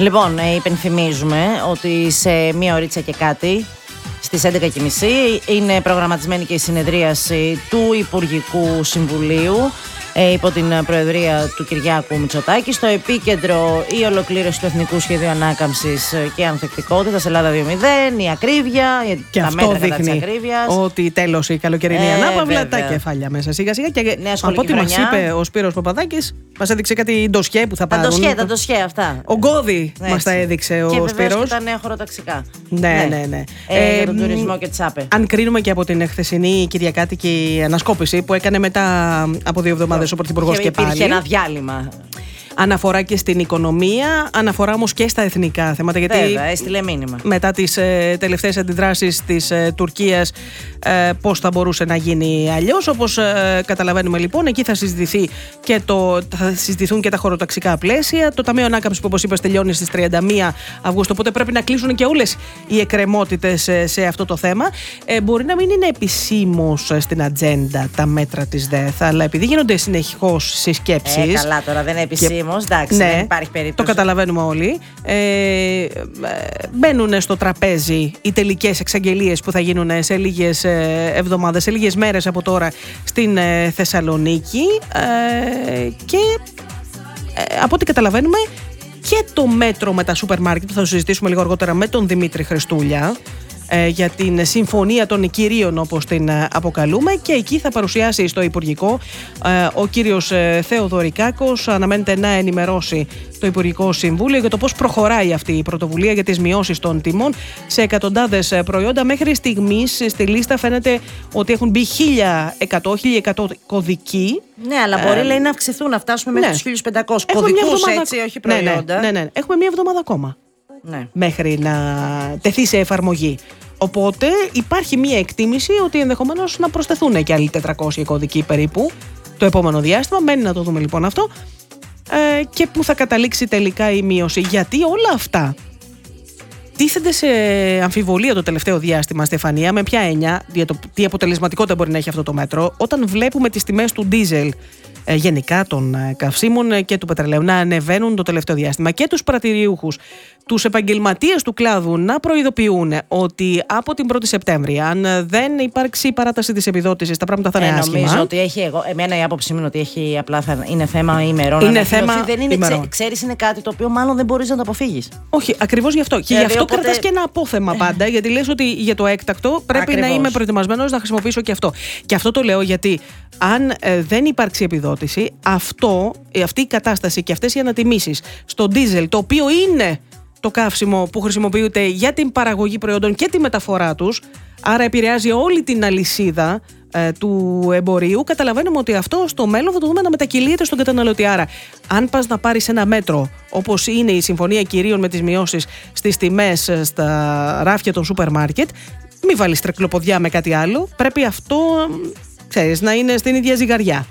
Λοιπόν, υπενθυμίζουμε ότι σε μία ωρίτσα και κάτι, στις 11.30, είναι προγραμματισμένη και η συνεδρίαση του Υπουργικού Συμβουλίου υπό την προεδρία του Κυριάκου Μητσοτάκη. Στο επίκεντρο η ολοκλήρωση του Εθνικού Σχεδίου Ανάκαμψης και Ανθεκτικότητας Ελλάδα 2.0, η ακρίβεια, και τα αυτό μέτρα κατά της δείχνει ακρίβειας. ότι τέλος η καλοκαιρινή ανάπαυλα, τα κεφάλια μέσα σιγά σιγά. Και από ό,τι μας είπε ο Σπύρος Παπαδάκης, μας έδειξε κάτι ντοσιέ που θα πάρουν. Τα ντοσιέ αυτά. Ογκώδη μας τα έδειξε ο Σπύρος. Και βεβαίως και τα νέα χωροταξικά. Ναι. Για τον τουρισμό και τσάπε. Αν κρίνουμε και από την χθεσινή κυριακάτικη ανασκόπηση που έκανε μετά από 2 εβδομάδες ο Πρωθυπουργός και πάλι. Υπήρχε ένα διάλειμμα. Αναφορά και στην οικονομία, αναφορά όμως και στα εθνικά θέματα. Γιατί βέβαια, έστειλε μήνυμα. Μετά τις τελευταίες αντιδράσεις της Τουρκίας, πώς θα μπορούσε να γίνει αλλιώς. Όπως καταλαβαίνουμε λοιπόν, εκεί θα συζητηθούν και τα χωροταξικά πλαίσια. Το Ταμείο Ανάκαμψης που, όπως είπες, τελειώνει στις 31 Αυγούστου. Οπότε πρέπει να κλείσουν και όλες οι εκκρεμότητες σε αυτό το θέμα. Μπορεί να μην είναι επισήμως στην ατζέντα τα μέτρα της ΔΕΘ, αλλά επειδή γίνονται συνεχώς συσκέψεις. Καλά, τώρα δεν είναι επισήμως. Εντάξει, ναι, δεν υπάρχει περίπτωση. Το καταλαβαίνουμε όλοι. Μπαίνουν στο τραπέζι οι τελικές εξαγγελίες που θα γίνουν σε λίγες εβδομάδες, σε λίγες μέρες από τώρα στην Θεσσαλονίκη. Και από ό,τι καταλαβαίνουμε και το μέτρο με τα σούπερ μάρκετ που θα το συζητήσουμε λίγο αργότερα με τον Δημήτρη Χριστούλια, για την συμφωνία των κυρίων, όπως την αποκαλούμε, και εκεί θα παρουσιάσει στο Υπουργικό ο κύριος Θεοδωρικάκος. Αναμένεται να ενημερώσει το Υπουργικό Συμβούλιο για το πώς προχωράει αυτή η πρωτοβουλία για τις μειώσεις των τιμών σε εκατοντάδες προϊόντα. Μέχρι στιγμής στη λίστα φαίνεται ότι έχουν μπει 1.100 κωδικοί. Ναι, αλλά μπορεί λέει να αυξηθούν, να φτάσουμε μέχρι τους 1.500 κωδικούς, έτσι, όχι προϊόντα. Ναι. Έχουμε μία εβδομάδα ακόμα. Ναι. Μέχρι να τεθεί σε εφαρμογή. Οπότε υπάρχει μία εκτίμηση ότι ενδεχομένως να προσθεθούν και άλλοι 400 κωδικοί περίπου το επόμενο διάστημα. Μένει να το δούμε λοιπόν αυτό, και που θα καταλήξει τελικά η μείωση. Γιατί όλα αυτά τίθενται σε αμφιβολία το τελευταίο διάστημα, Στεφανία. Με ποια έννοια, για το τι αποτελεσματικότητα μπορεί να έχει αυτό το μέτρο, όταν βλέπουμε τις τιμές του ντίζελ, γενικά των καυσίμων και του πετρελαίου, να ανεβαίνουν το τελευταίο διάστημα, και τους πρατηριούχους, τους επαγγελματίες του κλάδου να προειδοποιούν ότι από την 1η Σεπτέμβρη, αν δεν υπάρξει παράταση της επιδότησης, τα πράγματα θα είναι άσχημα. Νομίζω ότι εμένα η άποψη μου είναι ότι είναι θέμα ημερών. Είναι θέμα ημερών. Ξέρεις, είναι κάτι το οποίο μάλλον δεν μπορείς να το αποφύγεις. Όχι, ακριβώς γι' αυτό. Και γι' αυτό κρατάς και ένα απόθεμα πάντα, γιατί λες ότι για το έκτακτο πρέπει να είμαι προετοιμασμένος να χρησιμοποιήσω και αυτό. Και αυτό το λέω γιατί αν δεν υπάρξει επιδότηση, αυτή η κατάσταση και αυτές οι ανατιμήσεις στο ντίζελ, το οποίο είναι το καύσιμο που χρησιμοποιείται για την παραγωγή προϊόντων και τη μεταφορά τους, άρα επηρεάζει όλη την αλυσίδα του εμπορίου, καταλαβαίνουμε ότι αυτό στο μέλλον θα το δούμε να μετακυλείται στον καταναλωτή. Άρα, αν πας να πάρεις ένα μέτρο όπως είναι η Συμφωνία Κυρίων με τις μειώσεις στις τιμές στα ράφια των σούπερ μάρκετ, μην βάλεις τρεκλοποδιά με κάτι άλλο. Πρέπει αυτό, ξέρεις, να είναι στην ίδια ζυγαριά.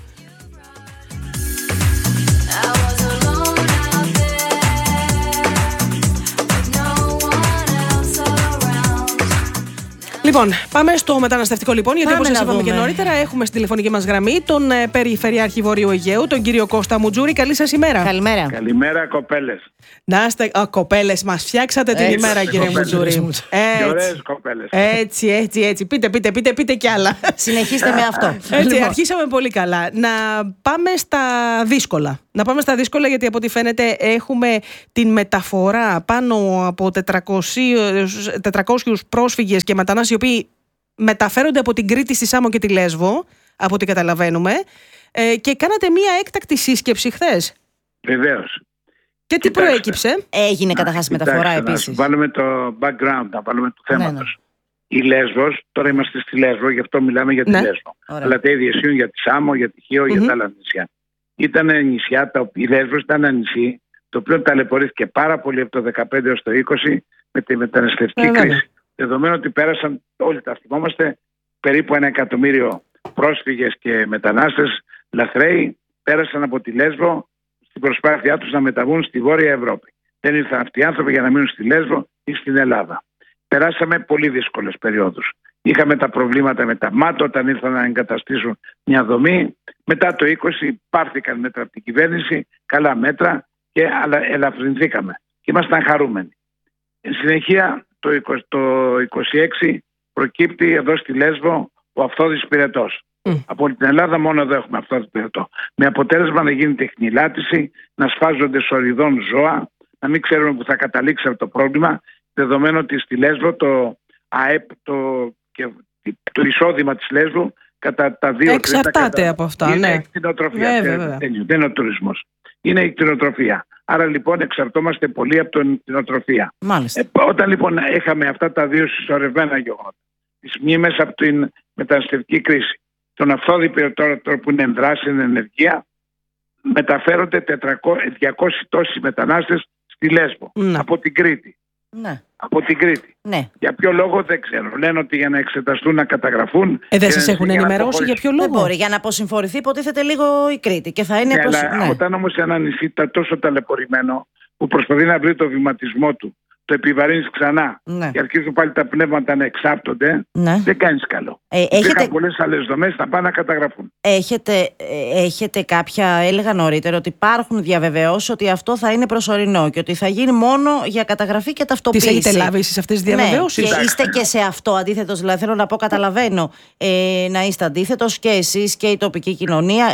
Λοιπόν, πάμε στο μεταναστευτικό λοιπόν, γιατί όπως σας είπαμε και νωρίτερα, έχουμε στη τηλεφωνική μας γραμμή τον Περιφερειάρχη Βορείου Αιγαίου, τον κύριο Κώστα Μουτζούρη. Καλή σας ημέρα. Καλημέρα. Καλημέρα, κοπέλες. Να είστε, κοπέλες, μας φτιάξατε την ημέρα, κύριε Μουτζούρη. Ωραίες κοπέλες. Έτσι. Πείτε κι άλλα. Συνεχίστε με αυτό. Έτσι, αρχίσαμε πολύ καλά. Να πάμε στα δύσκολα. Γιατί από ό,τι φαίνεται έχουμε την μεταφορά πάνω από 400 πρόσφυγες και μετανάστες, οι οποίοι μεταφέρονται από την Κρήτη στη Σάμο και τη Λέσβο, από ό,τι καταλαβαίνουμε, και κάνατε μία έκτακτη σύσκεψη χθες. Βεβαίως. Και τι προέκυψε? Έγινε καταρχάς μεταφορά επίσης. Να βάλουμε το background, να βάλουμε το θέματος. Η Λέσβος, τώρα είμαστε στη Λέσβο, γι' αυτό μιλάμε για τη Λέσβο. Ωραία. Αλλά τα ίδια ισχύουν για τη Σάμο, για τη Χίο, για τα άλλα νησιά. Ήταν νησιά, η Λέσβος ήταν ένα νησί το οποίο ταλαιπωρήθηκε πάρα πολύ από το 2015 έως το 2020 με τη μεταναστευτική κρίση. Δεδομένου ότι πέρασαν, όλοι τα θυμόμαστε, περίπου 1 εκατομμύριο πρόσφυγες και μετανάστες λαθρέοι πέρασαν από τη Λέσβο στην προσπάθειά τους να μεταβούν στη Βόρεια Ευρώπη. Δεν ήρθαν αυτοί οι άνθρωποι για να μείνουν στη Λέσβο ή στην Ελλάδα. Περάσαμε πολύ δύσκολες περιόδους. Είχαμε τα προβλήματα με τα ΜΑΤ όταν ήρθαν να εγκαταστήσουν μια δομή. Μετά το 20 πάρθηκαν μέτρα από την κυβέρνηση, καλά μέτρα, αλλά ελαφρυνθήκαμε. και ήμασταν χαρούμενοι. Εν συνεχεία το 26 προκύπτει εδώ στη Λέσβο ο Αυθόδης Πυρετός. Από την Ελλάδα μόνο εδώ έχουμε Αυθόδη Πυρετό. Με αποτέλεσμα να γίνει τεχνηλάτηση, να σφάζονται σοριδών ζώα, να μην ξέρουμε που θα καταλήξει αυτό το πρόβλημα, δεδομένου ότι στη Λέσβο το ΑΕΠ, το εισόδημα της Λέσβου κατά τα 2 εξαρτάται από αυτά. Είναι η κτηνοτροφία. Δεν είναι ο τουρισμός. Είναι η κτηνοτροφία. Άρα λοιπόν εξαρτώμαστε πολύ από την κτηνοτροφία. Όταν λοιπόν είχαμε αυτά τα δύο συσσωρευμένα γεγονότα, τις μνήμες από την μεταναστευτική κρίση, τον Αυθόδη Πυρετό που είναι ενδράσινη ενεργεία, μεταφέρονται 200 τόσοι μετανάστες στη Λέσβο από την Κρήτη. Από την Κρήτη. Για ποιο λόγο δεν ξέρω. Λένε ότι για να εξεταστούν, να καταγραφούν. Δεν σας έχουν ενημερώσει για ποιο λόγο? Δεν μπορεί. Για να αποσυμφορηθεί, υποτίθεται λίγο η Κρήτη. Και θα είναι Όταν όμως ένα νησί τόσο ταλαιπωρημένο που προσπαθεί να βρει το βηματισμό του, το επιβαρύνεις ξανά και αρχίζουν πάλι τα πνεύματα να εξάπτονται, δεν κάνεις καλό. Είχαν πολλές άλλες δομές να πάνε να καταγραφούν. Έχετε κάποια, έλεγα νωρίτερα, ότι υπάρχουν διαβεβαιώσεις ότι αυτό θα είναι προσωρινό και ότι θα γίνει μόνο για καταγραφή και ταυτοποίηση. Τις έχετε λάβει εσείς αυτές τις διαβεβαιώσεις? Και είστε και σε αυτό αντίθετος? Δηλαδή θέλω να πω, καταλαβαίνω να είστε αντίθετος και εσείς και η τοπική κοινωνία.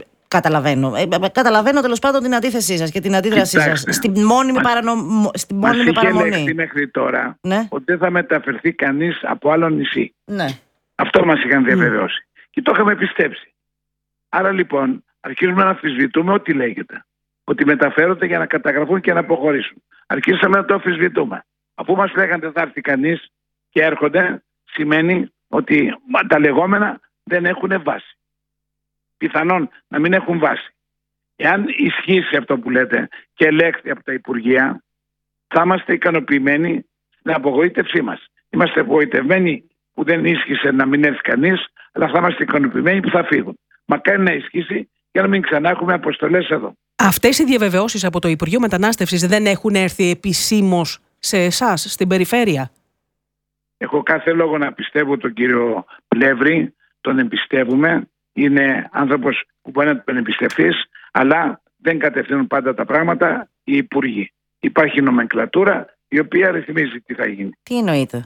Καταλαβαίνω τέλος πάντων την αντίθεσή σας και την αντίδρασή σας στην μόνιμη παραμονή. Μας είχε λεχθεί μέχρι τώρα ότι δεν θα μεταφερθεί κανείς από άλλο νησί. Αυτό μας είχαν διαβεβαιώσει. Και το είχαμε πιστέψει. Άρα λοιπόν αρχίζουμε να αμφισβητούμε ό,τι λέγεται. Ότι μεταφέρονται για να καταγραφούν και να αποχωρήσουν. Αρχίσαμε να το αμφισβητούμε. Αφού μας λέγανε δεν θα έρθει κανείς και έρχονται, σημαίνει ότι τα λεγόμενα δεν έχουν βάση. Πιθανόν να μην έχουν βάση. Εάν ισχύσει αυτό που λέτε και ελέγχθη από τα Υπουργεία, θα είμαστε ικανοποιημένοι στην απογοήτευσή μας. Είμαστε απογοητευμένοι που δεν ίσχυσε να μην έρθει κανείς, αλλά θα είμαστε ικανοποιημένοι που θα φύγουν. Μακάρι να ισχύσει για να μην ξανά έχουμε αποστολές εδώ. Αυτές οι διαβεβαιώσεις από το Υπουργείο Μετανάστευσης δεν έχουν έρθει επισήμως σε εσάς, στην περιφέρεια? Έχω κάθε λόγο να πιστεύω τον κύριο Πλεύρη, τον εμπιστεύουμε. Είναι άνθρωπος που μπορεί να τον εμπιστευτείς, αλλά δεν κατευθύνουν πάντα τα πράγματα οι υπουργοί. Υπάρχει νομενκλατούρα η οποία ρυθμίζει τι θα γίνει. Τι εννοείται?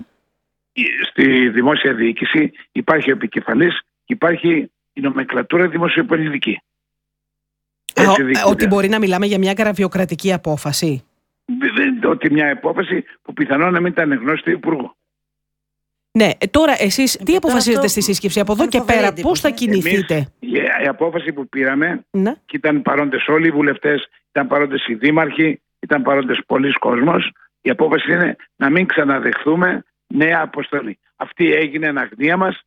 Στη δημόσια διοίκηση υπάρχει ο επικεφαλής και υπάρχει η νομενκλατούρα δημοσιοπολιτική. Ότι μπορεί να μιλάμε για μια γραφειοκρατική απόφαση? Ότι μια απόφαση που πιθανόν να μην ήταν γνώση του Υπουργού. Ναι, τώρα εσείς τι αποφασίζετε στη σύσκεψη από εδώ και πέρα, πώς θα κινηθείτε? Η απόφαση που πήραμε, και ήταν παρόντες όλοι οι βουλευτές, ήταν παρόντες οι δήμαρχοι, ήταν παρόντες πολλοί κόσμος, η απόφαση είναι να μην ξαναδεχθούμε νέα αποστολή. Αυτή έγινε εν αγνία μας,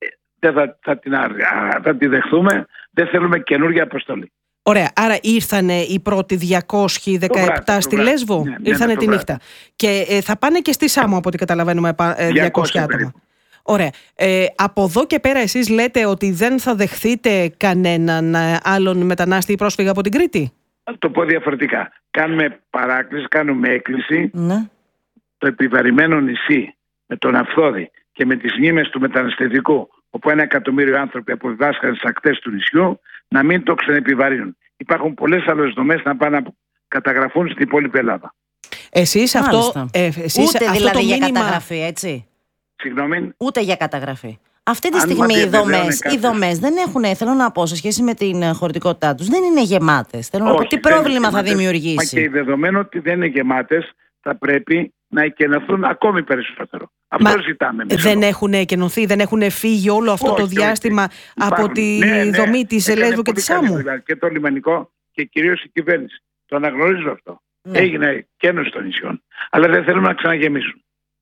θα τη δεχθούμε, δεν θέλουμε καινούργια αποστολή. Ωραία, άρα ήρθανε οι πρώτοι 217 στη Λέσβο, ήρθανε τη νύχτα. Και θα πάνε και στη Σάμο από ό,τι καταλαβαίνουμε 200 άτομα. Ωραία. Από εδώ και πέρα εσείς λέτε ότι δεν θα δεχθείτε κανέναν άλλον μετανάστη ή πρόσφυγα από την Κρήτη? Θα το πω διαφορετικά. Κάνουμε παράκληση, κάνουμε έκκληση. Το επιβαρημένο νησί με τον Αυθόδη και με τις μνήμες του μεταναστευτικού, όπου 1 εκατομμύριο άνθρωποι αποδιδάσκαν στις ακτές του νησιού, να μην το ξαναεπιβαρύνουν. Υπάρχουν πολλές άλλες δομές να πάνε να καταγραφούν στην υπόλοιπη Ελλάδα. Εσείς αυτό. Ούτε δηλαδή για καταγραφή, έτσι. Συγγνώμη. Ούτε για καταγραφή. Αυτή τη στιγμή οι δομές δεν έχουν, θέλω να πω, σε σχέση με την χωρητικότητά τους, δεν είναι γεμάτες. Θέλω να πω τι πρόβλημα θα δημιουργήσει. Μα και δεδομένου ότι δεν είναι γεμάτες, θα πρέπει να εκενωθούν ακόμη περισσότερο. Αυτό ζητάμε. Δεν έχουν εκενωθεί, δεν έχουν φύγει όλο αυτό το διάστημα από τη δομή της Λέσβου και της Σάμου? Και το λιμενικό και κυρίως η κυβέρνηση. Το αναγνωρίζω αυτό. Έγινε κένωση των νησιών. Αλλά δεν θέλουμε να ξαναγεμίσουν.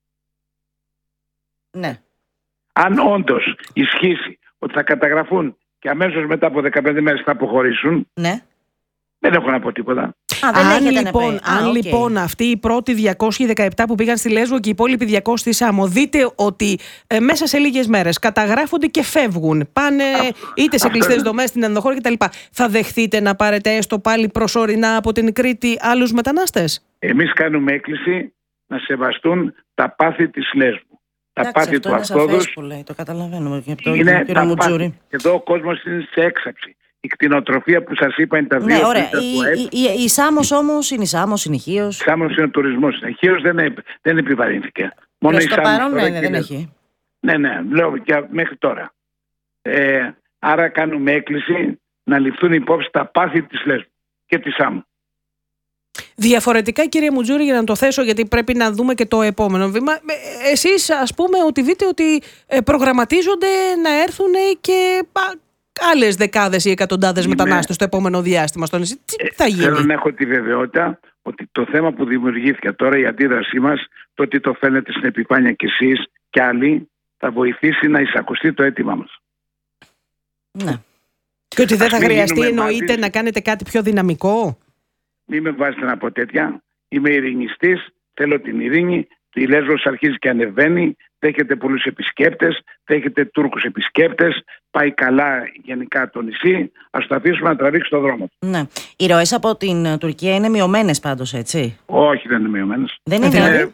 Ναι. Αν όντως ισχύσει ότι θα καταγραφούν και αμέσως μετά από 15 μέρες θα αποχωρήσουν, δεν έχω να πω τίποτα. Αν λοιπόν αυτοί οι πρώτοι 217 που πήγαν στη Λέσβο και οι υπόλοιποι 200 στη Σάμο, δείτε ότι μέσα σε λίγες μέρες καταγράφονται και φεύγουν, πάνε είτε σε κλειστές δομές στην ενδοχώρα κτλ. Θα δεχθείτε να πάρετε έστω πάλι προσωρινά από την Κρήτη άλλους μετανάστες? Εμείς κάνουμε έκκληση να σεβαστούν τα πάθη της Λέσβου. Τα πάθη αυτό του Αυθόδους. Το καταλαβαίνουμε και από τον κύριο Μουτζούρη. Εδώ ο κόσμος είναι σε έξαψη. η κτηνοτροφία που σας είπα είναι τα δύο. Ναι, ωραία. Η Σάμος όμως είναι η Σάμος, είναι η Χίος. Η Σάμος είναι ο τουρισμός. Η Χίος δεν επιβαρύνθηκε. Μόνο η Σάμος. Δεν έχει. Ναι, λέω και μέχρι τώρα. Άρα κάνουμε έκκληση να ληφθούν υπόψη τα πάθη της Λέσβου και της Σάμου. Διαφορετικά, κύριε Μουτζούρη, για να το θέσω, γιατί πρέπει να δούμε και το επόμενο βήμα. Εσείς, ας πούμε, ότι δείτε ότι προγραμματίζονται να έρθουν και άλλες δεκάδες ή εκατοντάδες μετανάστες στο επόμενο διάστημα στο νησί. Τι θα γίνει? Θέλω να έχω τη βεβαιότητα ότι το θέμα που δημιουργήθηκε τώρα, η αντίδρασή μας, το ότι το φαίνεται στην επιφάνεια κι εσείς κι άλλοι, θα βοηθήσει να εισακουστεί το αίτημά μας. Ναι. Και ότι δεν θα χρειαστεί, εννοείται, να κάνετε κάτι πιο δυναμικό. Μην με βάζετε να πω τέτοια. Είμαι ειρηνιστής, θέλω την ειρήνη. Η Λέσβος αρχίζει και ανεβαίνει. Δέχεται πολλούς επισκέπτες, δέχεται Τούρκους επισκέπτες. Πάει καλά γενικά το νησί. Ας το αφήσουμε να τραβήξει το δρόμο του. Ναι. Οι ροές από την Τουρκία είναι μειωμένες πάντως, έτσι? Όχι, δεν είναι μειωμένες. Δεν είναι δηλαδή?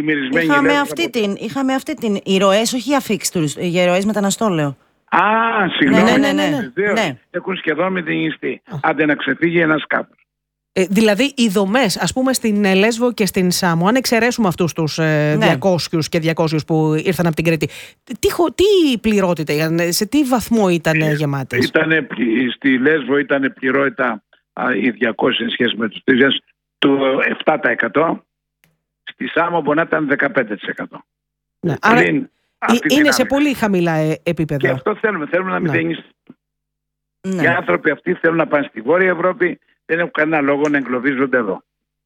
Είχαμε αυτή την. Οι ροές, όχι αφήξεις, για ροές μεταναστών, λέω. Συγγνώμη. Ναι. Έχουν σχεδόν μηδενιστεί. Άντε να ξεφύγει ένα σκάφος. Δηλαδή οι δομές, ας πούμε, στην Λέσβο και στην Σάμο, αν εξαιρέσουμε αυτούς τους 200 και 200 που ήρθαν από την Κρήτη, τι πληρότητα, σε τι βαθμό ήταν γεμάτες? Στη Λέσβο ήταν πληρότητα οι 200 σε σχέση με τους 3 του 7%. Στη Σάμο μπορεί να ήταν 15%. Ναι. Άρα είναι σε πολύ χαμηλά επίπεδα. Και αυτό θέλουμε να μηδενιστεί. Οι άνθρωποι αυτοί θέλουν να πάνε στη Βόρεια Ευρώπη. Δεν έχουν κανένα λόγο να εγκλωβίζονται εδώ.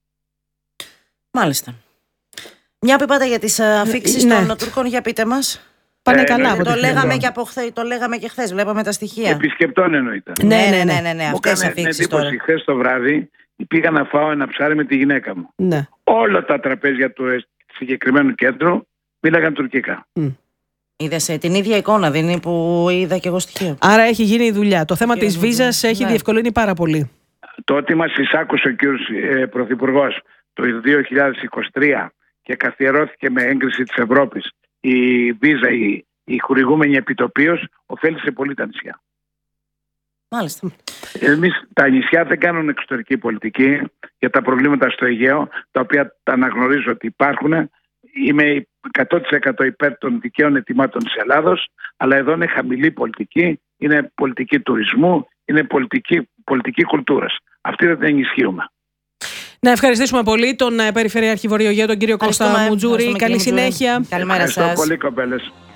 Μάλιστα. Μια που είπατε για τις αφήξεις των Τούρκων, για πείτε μας. Πάνε καλά. Το λέγαμε και χθες, βλέπαμε τα στοιχεία. Επισκεπτών εννοείται. Ναι. Αυτές οι αφήξεις τώρα. Χθες το βράδυ πήγα να φάω ένα ψάρι με τη γυναίκα μου. Ναι. Όλα τα τραπέζια του συγκεκριμένου κέντρου μίλαγαν τουρκικά. Είδες την ίδια εικόνα, δεν είναι που είδα και εγώ στοιχείο? Άρα έχει γίνει η δουλειά. Το θέμα της βίζας έχει διευκολύνει πάρα πολύ. Το ότι μας εισάκουσε ο κύριος Πρωθυπουργός το 2023 και καθιερώθηκε με έγκριση της Ευρώπης η βίζα, η χορηγούμενη επιτοπίως, ωφέλησε πολύ τα νησιά. Μάλιστα. Εμείς τα νησιά δεν κάνουν εξωτερική πολιτική για τα προβλήματα στο Αιγαίο, τα οποία τα αναγνωρίζω ότι υπάρχουν. Είμαι 100% υπέρ των δικαίων αιτημάτων της Ελλάδος, αλλά εδώ είναι χαμηλή πολιτική, είναι πολιτική τουρισμού, είναι πολιτική κουλτούρας. Αυτή δεν την ενισχύουμε. Να ευχαριστήσουμε πολύ τον Περιφερειάρχη Βορειοαιγαίου, τον κύριο Κώστα Μουτζούρη. Καλή συνέχεια. Καλημέρα σας. Ευχαριστώ πολύ, κοπέλες.